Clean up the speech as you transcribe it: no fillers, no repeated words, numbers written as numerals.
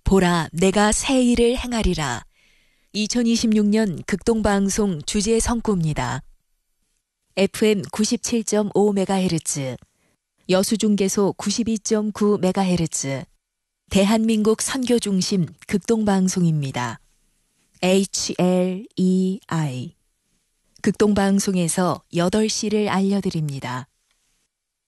보라, 내가 새 일을 행하리라. 2026년 극동방송 주제 성구입니다. FM 97.5MHz, 여수중계소 92.9MHz, 대한민국 선교중심 극동방송입니다. HLEI 극동방송에서 8시를 알려드립니다.